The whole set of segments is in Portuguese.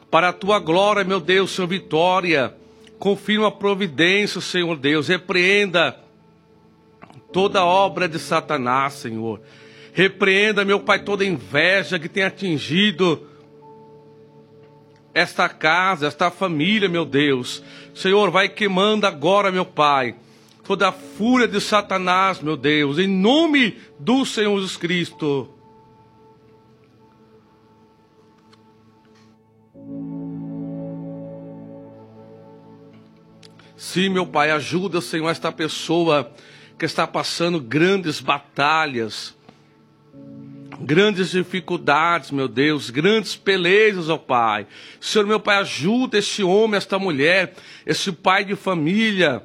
para a tua glória, meu Deus, Senhor, vitória. Confirma a providência, Senhor Deus. Repreenda toda obra de Satanás, Senhor. Repreenda, meu Pai, toda inveja que tem atingido esta casa, esta família, meu Deus. Senhor, vai queimando agora, meu Pai, toda a fúria de Satanás, meu Deus, em nome do Senhor Jesus Cristo. Sim, meu Pai, ajuda, Senhor, esta pessoa que está passando grandes batalhas, grandes dificuldades, meu Deus, grandes pelejas, ó Pai. Senhor, meu Pai, ajuda este homem, esta mulher, esse pai de família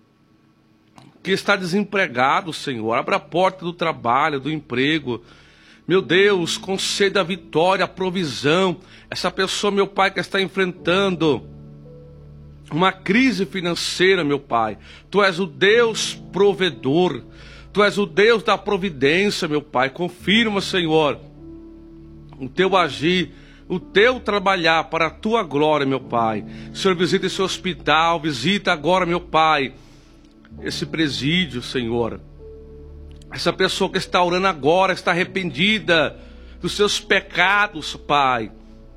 que está desempregado, Senhor. Abra a porta do trabalho, do emprego. Meu Deus, conceda a vitória, a provisão. Essa pessoa, meu Pai, que está enfrentando uma crise financeira, meu Pai. Tu és o Deus provedor. Tu és o Deus da providência, meu Pai. Confirma, Senhor, o teu agir, o teu trabalhar para a tua glória, meu Pai. Senhor, visita esse hospital, visita agora, meu Pai, esse presídio, Senhor. Essa pessoa que está orando agora, está arrependida dos seus pecados, Pai.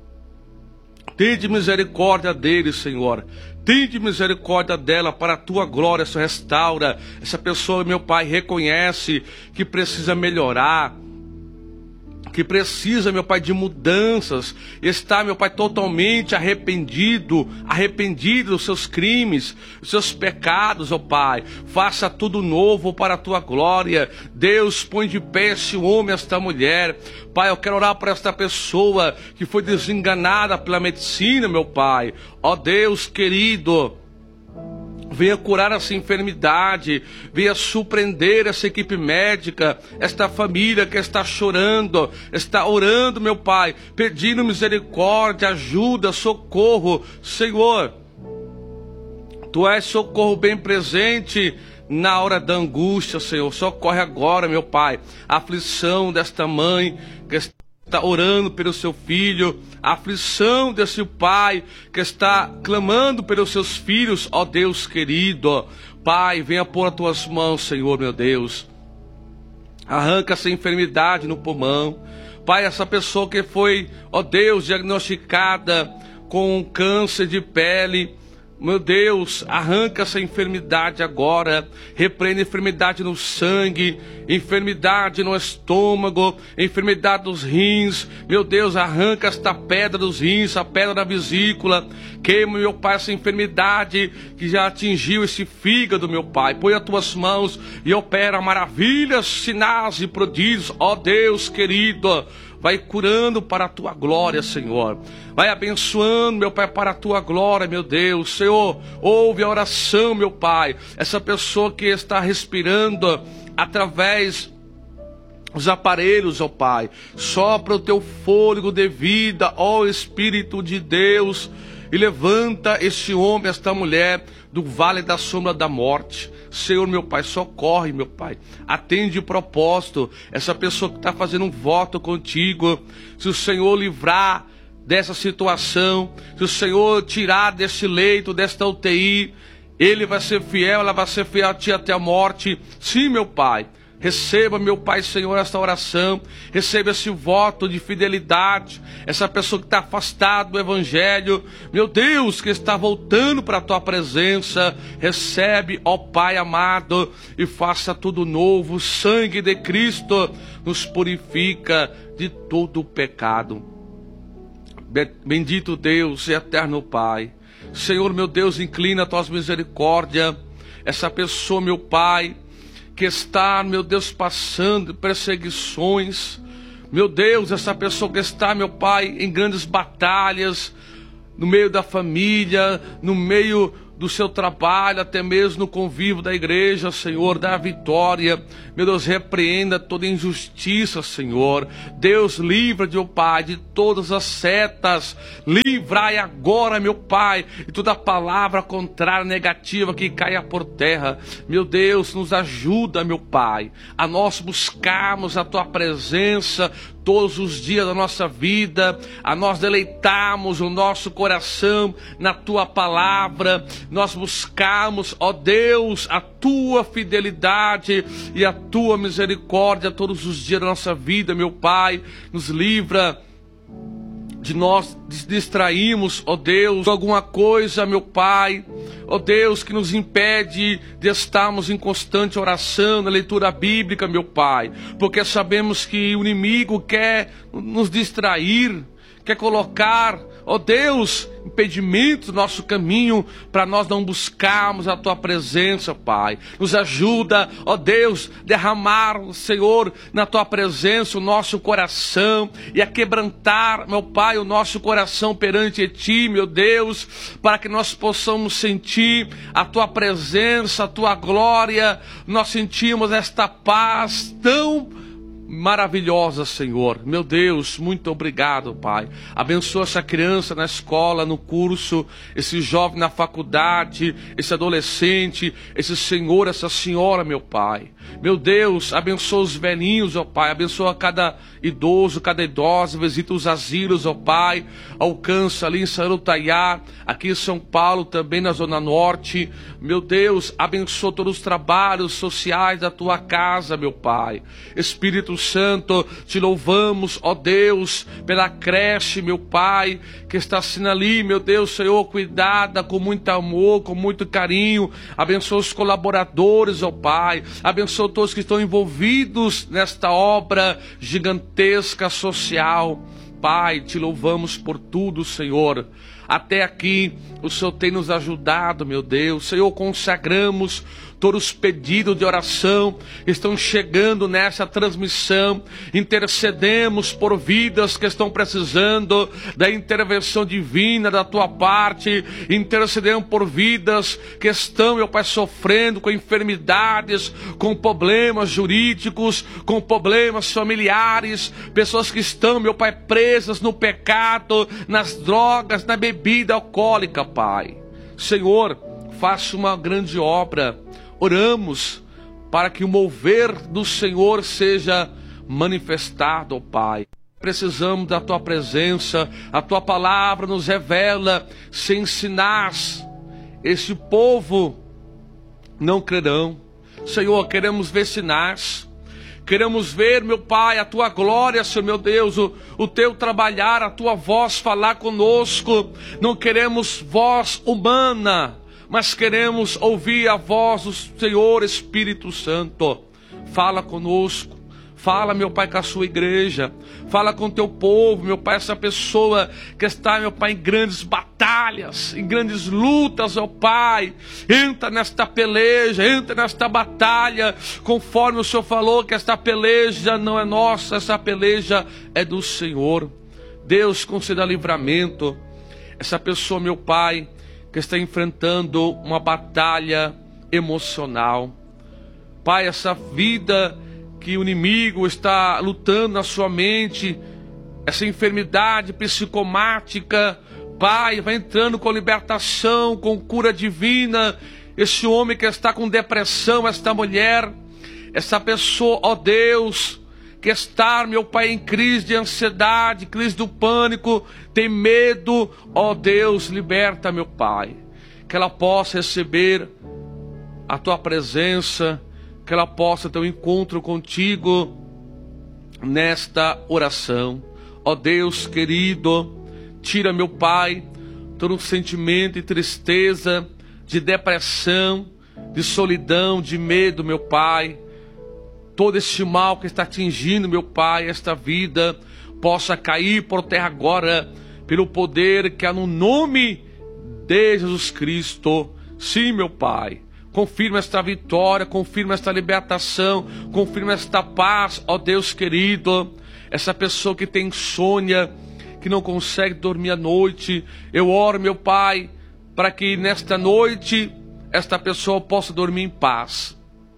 Tende misericórdia dele, Senhor. Tende misericórdia dela para a tua glória, Senhor. Restaura. Essa pessoa, meu Pai, reconhece que precisa melhorar, que precisa, meu Pai, de mudanças. Está, meu Pai, totalmente arrependido dos seus crimes, dos seus pecados, ó Pai. Faça tudo novo para a tua glória. Deus, põe de pé esse homem, esta mulher. Pai, eu quero orar por esta pessoa que foi desenganada pela medicina, meu Pai. Ó Deus querido, venha curar essa enfermidade, venha surpreender essa equipe médica, esta família que está chorando, está orando, meu Pai, pedindo misericórdia, ajuda, socorro. Senhor, Tu és socorro bem presente na hora da angústia, Senhor. Socorre agora, meu Pai, a aflição desta mãe que está orando pelo seu filho, a aflição desse pai que está clamando pelos seus filhos, ó Deus querido. Pai, venha pôr as tuas mãos, Senhor, meu Deus. Arranca essa enfermidade no pulmão. Pai, essa pessoa que foi, ó Deus, diagnosticada com câncer de pele, meu Deus, arranca essa enfermidade agora. Repreende a enfermidade no sangue, enfermidade no estômago, enfermidade dos rins. Meu Deus, arranca esta pedra dos rins, a pedra da vesícula. Queima, meu Pai, essa enfermidade que já atingiu esse fígado, meu Pai. Põe as tuas mãos e opera maravilhas, sinais e prodígios, ó Deus querido. Vai curando para a tua glória, Senhor. Vai abençoando, meu Pai, para a tua glória, meu Deus. Senhor, ouve a oração, meu Pai. Essa pessoa que está respirando através dos aparelhos, ó Pai. Sopra o teu fôlego de vida, ó Espírito de Deus. E levanta este homem, esta mulher, do vale da sombra da morte. Senhor, meu Pai, socorre, meu Pai. Atende o propósito. Essa pessoa que está fazendo um voto contigo. Se o Senhor livrar dessa situação, se o Senhor tirar desse leito, desta UTI, Ele vai ser fiel, ela vai ser fiel a Ti até a morte. Sim, meu Pai. Receba, meu Pai, Senhor, esta oração. Receba esse voto de fidelidade. Essa pessoa que está afastada do Evangelho, meu Deus, que está voltando para a Tua presença. Recebe, ó Pai amado, e faça tudo novo. O sangue de Cristo nos purifica de todo o pecado. Bendito Deus e eterno Pai. Senhor, meu Deus, inclina a Tua misericórdia. Essa pessoa, meu Pai, que está, meu Deus, passando perseguições. Meu Deus, essa pessoa que está, meu Pai, em grandes batalhas, no meio da família, no meio do seu trabalho, até mesmo no convívio da igreja, Senhor, dá vitória. Meu Deus, repreenda toda injustiça, Senhor. Deus, livra, meu Pai, de todas as setas. Livrai agora, meu Pai, de toda palavra contrária, negativa que caia por terra. Meu Deus, nos ajuda, meu Pai, a nós buscarmos a Tua presença todos os dias da nossa vida, a nós deleitarmos o nosso coração na Tua palavra, nós buscamos, ó Deus, a Tua fidelidade e a Tua misericórdia todos os dias da nossa vida, meu Pai. Nos livra de nós distrairmos, ó Deus, alguma coisa, meu Pai, ó Deus, que nos impede de estarmos em constante oração, na leitura bíblica, meu Pai, porque sabemos que o inimigo quer nos distrair, quer colocar, ó Deus, impedimentos no nosso caminho, para nós não buscarmos a Tua presença, Pai. Nos ajuda, ó Deus, derramar, Senhor, na Tua presença o nosso coração, e a quebrantar, meu Pai, o nosso coração perante Ti, meu Deus, para que nós possamos sentir a Tua presença, a Tua glória. Nós sentimos esta paz tão maravilhosa, Senhor. Meu Deus, muito obrigado, Pai. Abençoa essa criança na escola, no curso, esse jovem na faculdade, esse adolescente, esse senhor, essa senhora, meu Pai. Meu Deus, abençoa os velhinhos, ó Pai. Abençoa cada idoso, cada idosa. Visita os asilos, ó Pai. Alcança ali em Sarutaiá, aqui em São Paulo, também na Zona Norte. Meu Deus, abençoa todos os trabalhos sociais da Tua casa, meu Pai. Espírito Santo, Te louvamos, ó Deus, pela creche, meu Pai, que está sendo ali, meu Deus, Senhor, cuidada com muito amor, com muito carinho. Abençoa os colaboradores, ó Pai. Abençoa todos que estão envolvidos nesta obra gigantesca social. Pai, Te louvamos por tudo, Senhor. Até aqui o Senhor tem nos ajudado, meu Deus. Senhor, consagramos todos os pedidos de oração que estão chegando nessa transmissão. Intercedemos por vidas que estão precisando da intervenção divina da Tua parte. Intercedemos por vidas que estão, meu Pai, sofrendo com enfermidades, com problemas jurídicos, com problemas familiares. Pessoas que estão, meu Pai, presas no pecado, nas drogas, na bebida alcoólica, Pai. Senhor, faça uma grande obra. Oramos para que o mover do Senhor seja manifestado, ó Pai. Precisamos da Tua presença. A Tua palavra nos revela. Se ensinares, este povo não crerão. Senhor, queremos ver sinais. Queremos ver, meu Pai, a Tua glória, Senhor, meu Deus, o Teu trabalhar, a Tua voz falar conosco. Não queremos voz humana, mas queremos ouvir a voz do Senhor Espírito Santo. Fala conosco. Fala, meu Pai, com a Sua igreja. Fala com o Teu povo, meu Pai, essa pessoa que está, meu Pai, em grandes batalhas, em grandes lutas, ó Pai. Entra nesta peleja, entra nesta batalha, conforme o Senhor falou que esta peleja não é nossa, essa peleja é do Senhor. Deus, conceda livramento. Essa pessoa, meu Pai, que está enfrentando uma batalha emocional. Pai, essa vida que o inimigo está lutando na sua mente, essa enfermidade psicomática, Pai, vai entrando com libertação, com cura divina. Esse homem que está com depressão, esta mulher, essa pessoa, ó Deus, que está, meu Pai, em crise de ansiedade, crise do pânico, tem medo, ó Deus, liberta, meu Pai, que ela possa receber a Tua presença, que ela possa ter um encontro contigo nesta oração. Ó Deus querido, tira, meu Pai, todo sentimento de tristeza, de depressão, de solidão, de medo, meu Pai. Todo este mal que está atingindo, meu Pai, esta vida, possa cair por terra agora, pelo poder que há no nome de Jesus Cristo. Sim, meu Pai. Confirma esta vitória, confirma esta libertação, confirma esta paz, ó Deus querido. Essa pessoa que tem insônia, que não consegue dormir à noite, eu oro, meu Pai, para que nesta noite esta pessoa possa dormir em paz.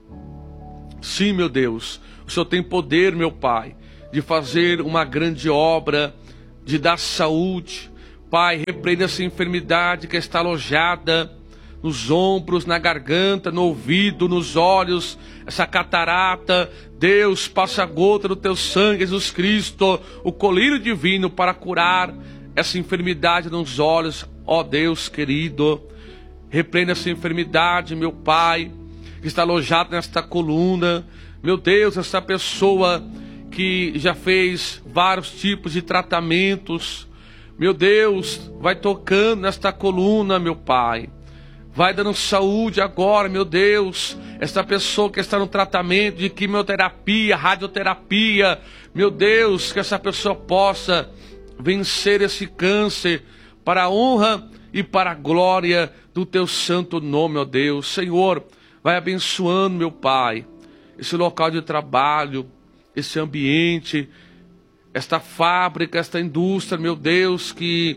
Sim, meu Deus, o Senhor tem poder, meu Pai, de fazer uma grande obra, de dar saúde. Pai, repreenda essa enfermidade que está alojada nos ombros, na garganta, no ouvido, nos olhos, essa catarata. Deus, passa a gota do teu sangue, Jesus Cristo, o colírio divino para curar essa enfermidade nos olhos, ó Deus querido. Repreenda essa enfermidade, meu Pai, que está alojada nesta coluna. Meu Deus, essa pessoa que já fez vários tipos de tratamentos, meu Deus, vai tocando nesta coluna, meu Pai. Vai dando saúde agora, meu Deus. Esta pessoa que está no tratamento de quimioterapia, radioterapia, meu Deus, que essa pessoa possa vencer esse câncer para a honra e para a glória do teu santo nome, ó Deus. Senhor, vai abençoando, meu Pai, esse local de trabalho, esse ambiente, esta fábrica, esta indústria, meu Deus, que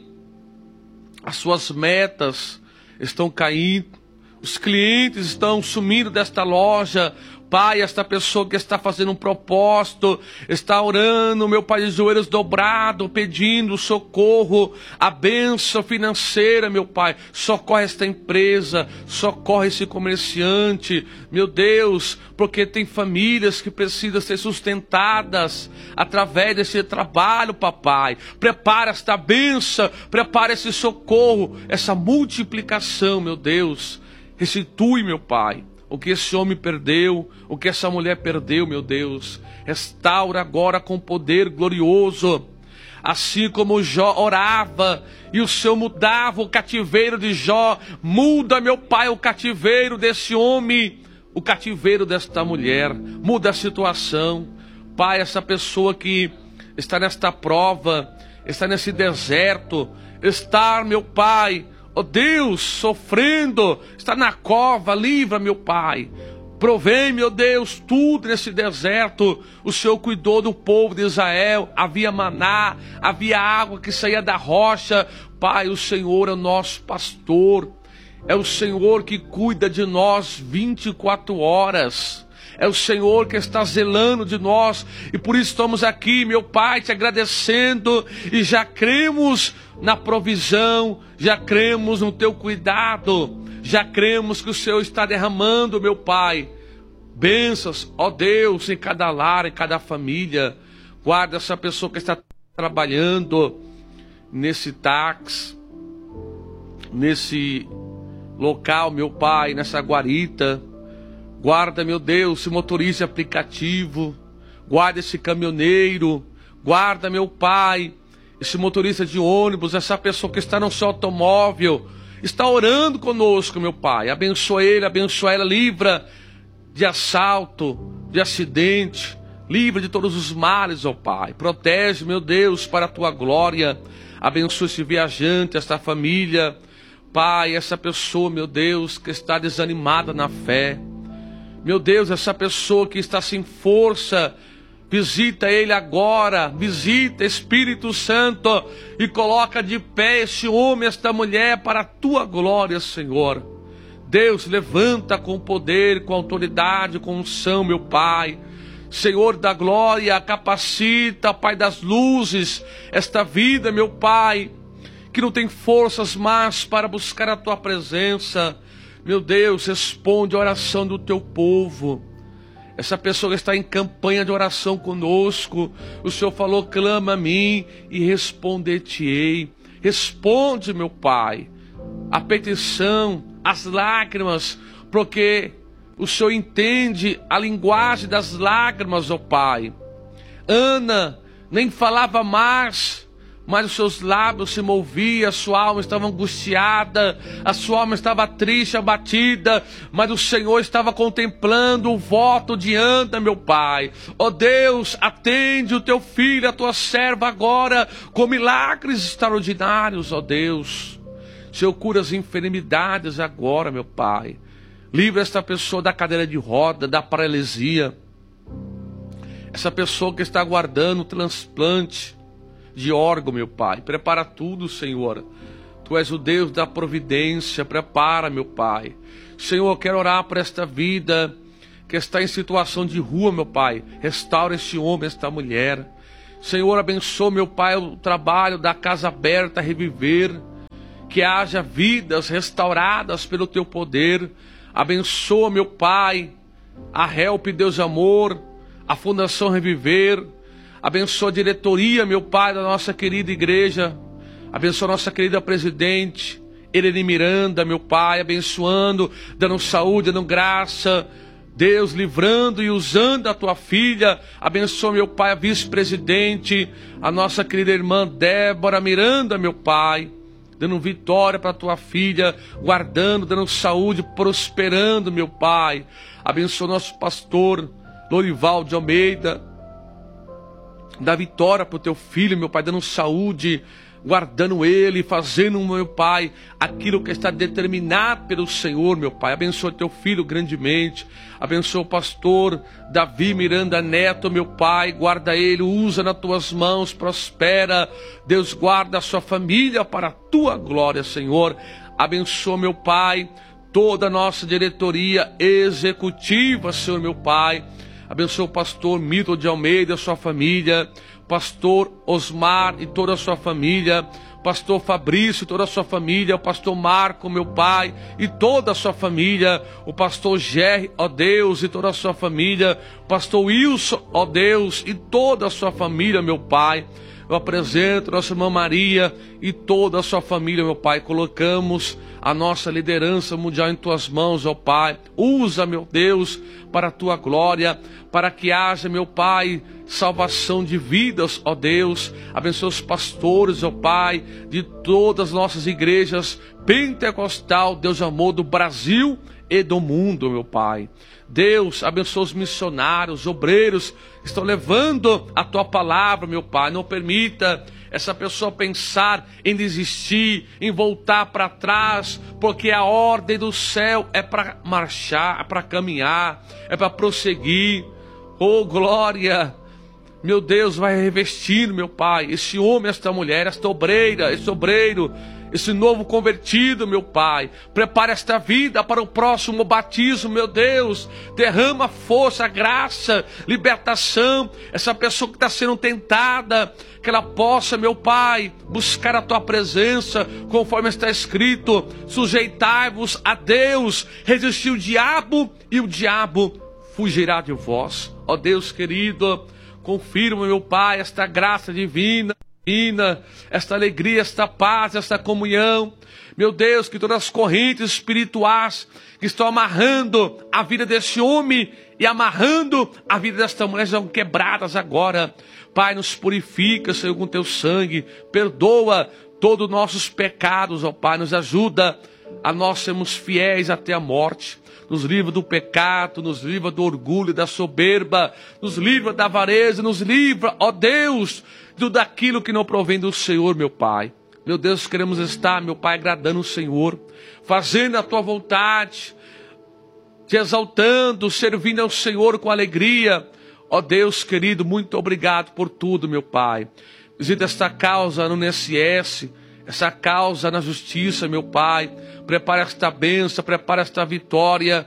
as suas metas estão caindo, os clientes estão sumindo desta loja. Pai, esta pessoa que está fazendo um propósito, está orando, meu Pai, de joelhos dobrados, pedindo socorro, a bênção financeira, meu Pai. Socorre esta empresa, socorre esse comerciante, meu Deus, porque tem famílias que precisam ser sustentadas através desse trabalho, papai. Prepara esta bênção, prepara esse socorro, essa multiplicação, meu Deus. Restitui, meu Pai, o que esse homem perdeu, o que essa mulher perdeu, meu Deus. Restaura agora com poder glorioso. Assim como Jó orava e o Senhor mudava o cativeiro de Jó, muda, meu Pai, o cativeiro desse homem, o cativeiro desta mulher. Muda a situação. Pai, essa pessoa que está nesta prova, está nesse deserto, está, meu Pai, ó Deus, sofrendo, está na cova, livra, meu Pai. Provém, meu Deus, tudo nesse deserto. O Senhor cuidou do povo de Israel. Havia maná, havia água que saía da rocha. Pai, o Senhor é o nosso pastor. É o Senhor que cuida de nós 24 horas. É o Senhor que está zelando de nós. E por isso estamos aqui, meu Pai, te agradecendo. E já cremos na provisão, já cremos no teu cuidado, já cremos que o Senhor está derramando, meu Pai, bênçãos, ó Deus, em cada lar, em cada família. Guarda essa pessoa que está trabalhando nesse táxi, nesse local, meu Pai, nessa guarita. Guarda, meu Deus, esse motorista de aplicativo, guarda esse caminhoneiro, guarda, meu Pai, esse motorista de ônibus, essa pessoa que está no seu automóvel, está orando conosco, meu Pai. Abençoa ele, abençoa ela, livra de assalto, de acidente, livra de todos os males, ó Pai. Protege, meu Deus, para a tua glória. Abençoa esse viajante, essa família, Pai, essa pessoa, meu Deus, que está desanimada na fé. Meu Deus, essa pessoa que está sem força, visita ele agora, visita, Espírito Santo, e coloca de pé este homem, esta mulher, para a tua glória, Senhor. Deus, levanta com poder, com autoridade, com unção, meu Pai. Senhor da glória, capacita, Pai das luzes, esta vida, meu Pai, que não tem forças mais para buscar a tua presença. Meu Deus, responde a oração do teu povo. Essa pessoa está em campanha de oração conosco. O Senhor falou, clama a mim e responder-te-ei. Responde, meu Pai, a petição, as lágrimas, porque o Senhor entende a linguagem das lágrimas, ó Pai. Ana nem falava mais, mas os seus lábios se moviam, a sua alma estava angustiada, a sua alma estava triste, abatida, mas o Senhor estava contemplando o voto de Ana, meu Pai. Ó Deus, atende o teu filho, a tua serva agora, com milagres extraordinários, ó Deus. Senhor, cura as enfermidades agora, meu Pai. Livra esta pessoa da cadeira de roda, da paralisia. Essa pessoa que está aguardando o transplante de órgão, meu Pai. Prepara tudo, Senhor. Tu és o Deus da providência. Prepara, meu Pai. Senhor, eu quero orar por esta vida que está em situação de rua, meu Pai. Restaura este homem, esta mulher. Senhor, abençoa, meu Pai, o trabalho da Casa Aberta Reviver, que haja vidas restauradas pelo teu poder. Abençoa, meu Pai, a Help Deus de Amor, a Fundação Reviver. Abençoa a diretoria, meu Pai, da nossa querida igreja. Abençoa a nossa querida presidente, Eleni Miranda, meu Pai, abençoando, dando saúde, dando graça. Deus, livrando e usando a tua filha. Abençoa, meu Pai, a vice-presidente, a nossa querida irmã Débora Miranda, meu Pai, dando vitória para a tua filha, guardando, dando saúde, prosperando, meu Pai. Abençoa nosso pastor Lorival de Almeida, dá vitória para o teu filho, meu Pai, dando saúde, guardando ele, fazendo, meu Pai, aquilo que está determinado pelo Senhor, meu Pai. Abençoa teu filho grandemente. Abençoa o pastor Davi Miranda Neto, meu Pai. Guarda ele, usa nas tuas mãos, prospera. Deus, guarda a sua família para a tua glória, Senhor. Abençoa, meu Pai, toda a nossa diretoria executiva, Senhor, meu Pai. Abençoa o pastor Milton de Almeida, a sua família. Pastor Osmar e toda a sua família, pastor Fabrício e toda a sua família, o pastor Marco, meu Pai, e toda a sua família, o pastor Jerry, ó Deus, e toda a sua família, o pastor Wilson, ó Deus, e toda a sua família, meu Pai. Eu apresento nossa irmã Maria e toda a sua família, meu Pai. Colocamos a nossa liderança mundial em tuas mãos, ó Pai. Usa, meu Deus, para a tua glória, para que haja, meu Pai, salvação de vidas, ó Deus. Abençoa os pastores, ó Pai, de todas as nossas igrejas pentecostal, Deus amor, do Brasil e do mundo, meu Pai. Deus, abençoa os missionários, obreiros que estão levando a tua palavra, meu Pai. Não permita essa pessoa pensar em desistir, em voltar para trás, porque a ordem do céu é para marchar, é para caminhar, é para prosseguir. Oh, glória! Meu Deus, vai revestindo, meu Pai, esse homem, esta mulher, esta obreira, esse obreiro, esse novo convertido, meu Pai. Prepara esta vida para o próximo batismo, meu Deus. Derrama força, graça, libertação. Essa pessoa que está sendo tentada, que ela possa, meu Pai, buscar a tua presença, conforme está escrito: sujeitai-vos a Deus, resistir o diabo e o diabo fugirá de vós. Ó Deus querido, confirma, meu Pai, esta graça divina, esta alegria, esta paz, esta comunhão. Meu Deus, que todas as correntes espirituais que estão amarrando a vida desse homem e amarrando a vida desta mulher são quebradas agora. Pai, nos purifica, Senhor, com teu sangue. Perdoa todos os nossos pecados, ó Pai. Nos ajuda a nós sermos fiéis até a morte. Nos livra do pecado, nos livra do orgulho, da soberba, nos livra da avareza, nos livra, ó Deus, daquilo que não provém do Senhor, meu Pai. Meu Deus, queremos estar, meu Pai, agradando o Senhor, fazendo a tua vontade, te exaltando, servindo ao Senhor com alegria. Ó Deus querido, muito obrigado por tudo, meu Pai. Visita esta causa no NSS, essa causa na justiça, meu Pai. Prepara esta bênção, prepara esta vitória.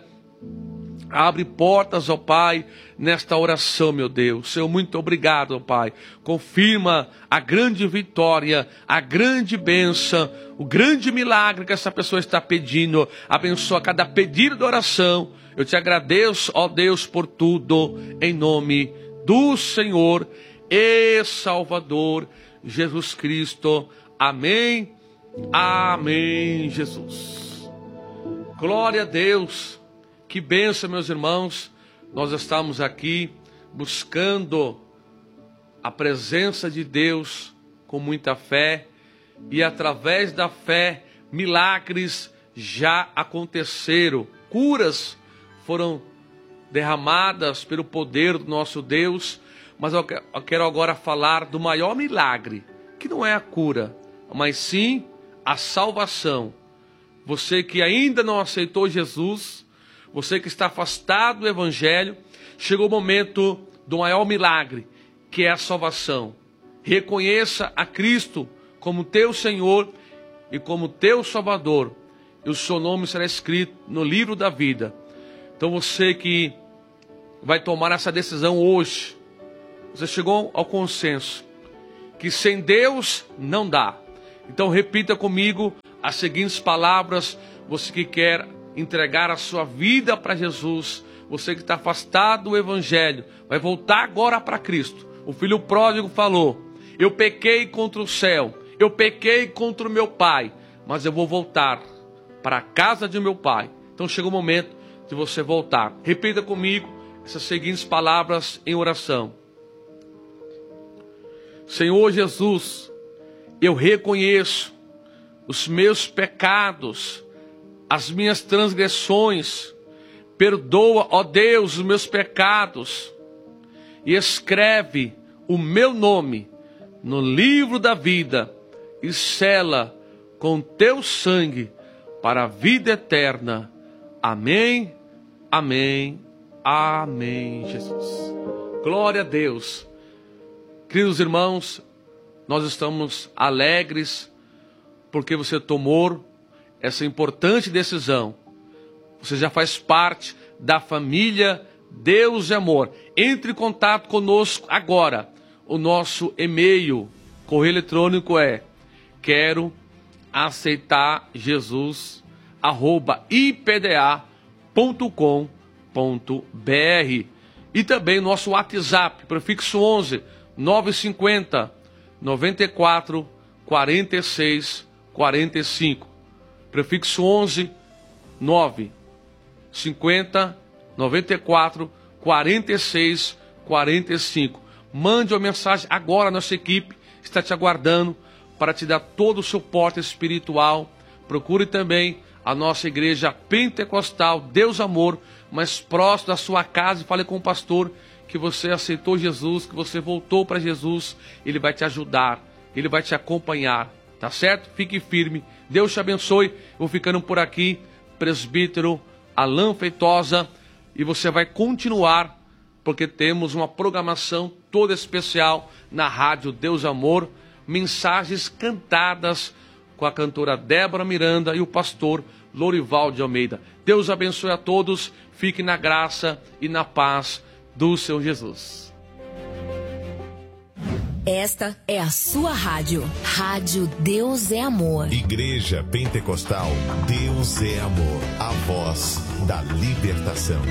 Abre portas, ó Pai, nesta oração, meu Deus. Senhor, muito obrigado, ó Pai. Confirma a grande vitória, a grande bênção, o grande milagre que essa pessoa está pedindo. Abençoa cada pedido de oração. Eu te agradeço, ó Deus, por tudo, em nome do Senhor e Salvador Jesus Cristo. Amém. Amém, Jesus. Glória a Deus. Que bênção, meus irmãos. Nós estamos aqui buscando a presença de Deus com muita fé. E através da fé, milagres já aconteceram. Curas foram derramadas pelo poder do nosso Deus. Mas eu quero agora falar do maior milagre, que não é a cura, mas sim a salvação. Você que ainda não aceitou Jesus, você que está afastado do Evangelho, chegou o momento do maior milagre, que é a salvação. Reconheça a Cristo como teu Senhor e como teu Salvador, e o seu nome será escrito no livro da vida. Então você que vai tomar essa decisão hoje, você chegou ao consenso que sem Deus não dá. Então repita comigo as seguintes palavras, você que quer entregar a sua vida para Jesus, você que está afastado do Evangelho, vai voltar agora para Cristo. O filho pródigo falou: eu pequei contra o céu, eu pequei contra o meu pai, mas eu vou voltar para a casa de meu pai. Então chegou o momento de você voltar. Repita comigo essas seguintes palavras em oração. Senhor Jesus, eu reconheço os meus pecados, as minhas transgressões. Perdoa, ó Deus, os meus pecados e escreve o meu nome no livro da vida e sela com teu sangue para a vida eterna. Amém, amém, amém, Jesus. Glória a Deus. Queridos irmãos, nós estamos alegres porque você tomou essa importante decisão. Você já faz parte da família Deus é Amor. Entre em contato conosco agora. O nosso e-mail, correio eletrônico é quero aceitar Jesus @ipda.com.br. E também nosso WhatsApp, prefixo 11 950 94 46 45. Prefixo 11 950 94 46 45. Mande uma mensagem agora, nossa equipe está te aguardando para te dar todo o suporte espiritual. Procure também a nossa igreja pentecostal Deus Amor, mais próximo da sua casa, e fale com o pastor que você aceitou Jesus, que você voltou para Jesus. Ele vai te ajudar, ele vai te acompanhar, tá certo? Fique firme, Deus te abençoe. Vou ficando por aqui, presbítero Alain Feitosa, e você vai continuar, porque temos uma programação toda especial na rádio Deus Amor, mensagens cantadas com a cantora Débora Miranda e o pastor Lorival de Almeida. Deus abençoe a todos, fique na graça e na paz do Senhor Jesus. Esta é a sua rádio. Rádio Deus é Amor. Igreja Pentecostal Deus é Amor. A voz da libertação.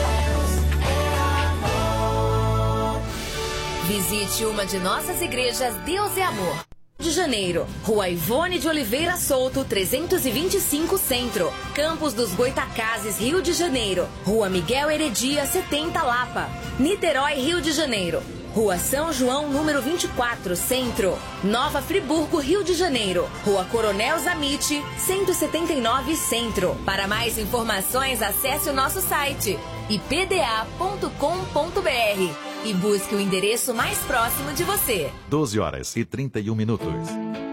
Visite uma de nossas igrejas Deus é Amor. De Janeiro, Rua Ivone de Oliveira Souto, 325 Centro. Campos dos Goitacazes, Rio de Janeiro. Rua Miguel Heredia, 70 Lapa. Niterói, Rio de Janeiro. Rua São João, número 24, Centro. Nova Friburgo, Rio de Janeiro. Rua Coronel Zamite, 179, Centro. Para mais informações, acesse o nosso site ipda.com.br e busque o endereço mais próximo de você. 12h31.